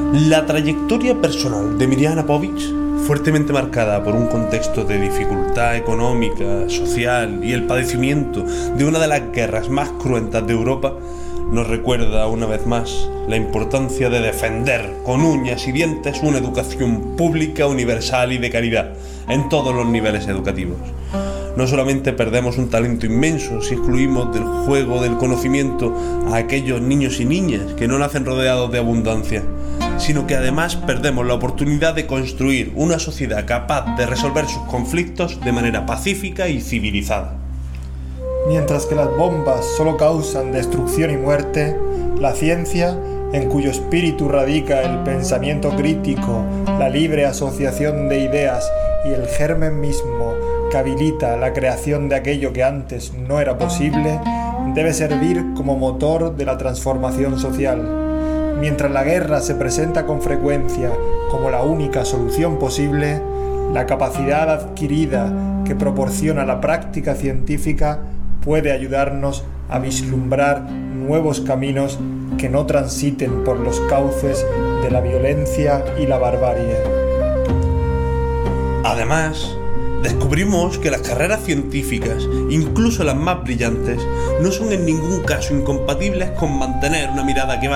La trayectoria personal de Mirjana Apovic, fuertemente marcada por un contexto de dificultad económica, social y el padecimiento de una de las guerras más cruentas de Europa, nos recuerda una vez más la importancia de defender con uñas y dientes una educación pública, universal y de calidad en todos los niveles educativos. No solamente perdemos un talento inmenso si excluimos del juego del conocimiento a aquellos niños y niñas que no nacen rodeados de abundancia, sino que además perdemos la oportunidad de construir una sociedad capaz de resolver sus conflictos de manera pacífica y civilizada. Mientras que las bombas solo causan destrucción y muerte, la ciencia, en cuyo espíritu radica el pensamiento crítico, la libre asociación de ideas y el germen mismo que habilita la creación de aquello que antes no era posible, debe servir como motor de la transformación social. Mientras la guerra se presenta con frecuencia como la única solución posible, la capacidad adquirida que proporciona la práctica científica puede ayudarnos a vislumbrar nuevos caminos que no transiten por los cauces de la violencia y la barbarie. Además, descubrimos que las carreras científicas, incluso las más brillantes, no son en ningún caso incompatibles con mantener una mirada que va